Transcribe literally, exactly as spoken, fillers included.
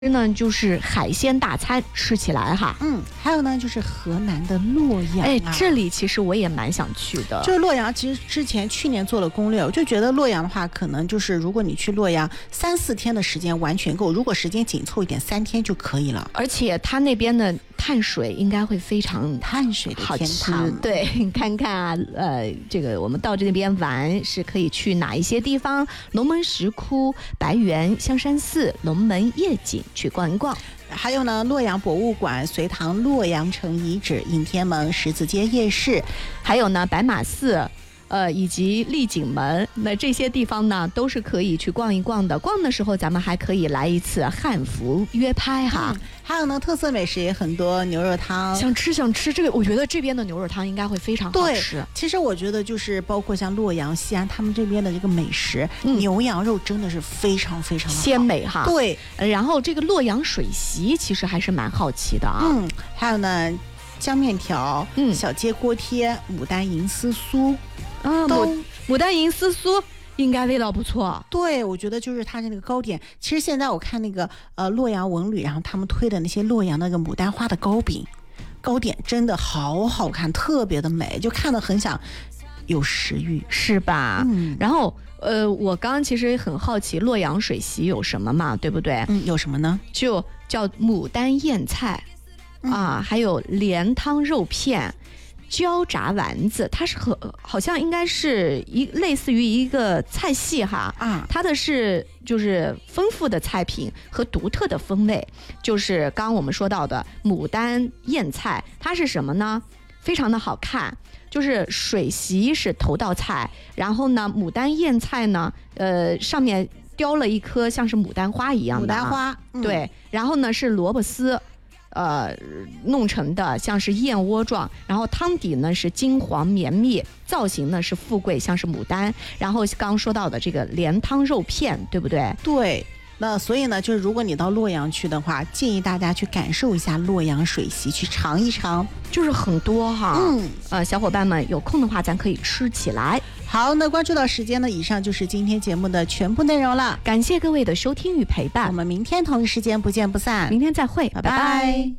呢就是海鲜大餐，吃起来哈， 嗯，还有呢就是河南的洛阳、啊， 哎，这里其实我也蛮想去的。 就是洛阳，其实之前去年做了攻略，我就觉得洛阳的话，可能就是如果你去洛阳三四天的时间完全够，如果时间紧凑一点，三天就可以了。 而且它那边的碳水应该会非常碳水的天堂， 对，看看啊，呃，这个我们到这边玩是可以去哪一些地方？龙门石窟、白猿、香山寺、龙门夜景去逛一逛。 还有呢，洛阳博物馆、隋唐洛阳城遗址、应天门、十字街夜市， 还有呢白马寺。呃，以及丽景门，那这些地方呢，都是可以去逛一逛的。逛的时候，咱们还可以来一次汉服约拍哈。 嗯、还有呢，特色美食也很多，牛肉汤。 想吃想吃这个，我觉得这边的牛肉汤应该会非常好吃。 对，其实我觉得就是包括像洛阳、西安他们这边的这个美食，嗯、牛羊肉真的是非常非常的鲜美哈。 对， 然后这个洛阳水席其实还是蛮好奇的啊。 嗯，还有呢，江面条、嗯、小街锅贴、牡丹银丝酥。 啊，牡牡丹银丝酥应该味道不错。 对，我觉得就是它那个糕点。其实现在我看那个呃洛阳文旅，然后他们推的那些洛阳那个牡丹花的糕饼、糕点，真的好好看，特别的美，就看得很想有食欲， 是吧？嗯。然后呃，我刚刚其实很好奇洛阳水席有什么嘛，对不对？ 嗯，有什么呢？ 就叫牡丹燕菜、嗯、啊，还有莲汤肉片。椒炸丸子，它是和好像应该是一类似于一个菜系哈，啊，它的是就是丰富的菜品和独特的风味，就是刚刚我们说到的牡丹燕菜，它是什么呢？非常的好看，就是水席是头道菜，然后呢牡丹燕菜呢，呃上面雕了一颗像是牡丹花一样的、啊、 牡丹花、 嗯，对，然后呢是萝卜丝。呃，弄成的像是燕窝状，然后汤底呢是金黄绵密，造型呢是富贵，像是牡丹。然后刚刚说到的这个莲汤肉片，对不对？ 对。那所以呢，就是如果你到洛阳去的话，建议大家去感受一下洛阳水席，去尝一尝， 就是很多哈。嗯，呃，小伙伴们有空的话，咱可以吃起来。 好，那关注到时间呢，以上就是今天节目的全部内容了。 感谢各位的收听与陪伴， 我们明天同一时间不见不散。 明天再会， 拜拜。拜拜。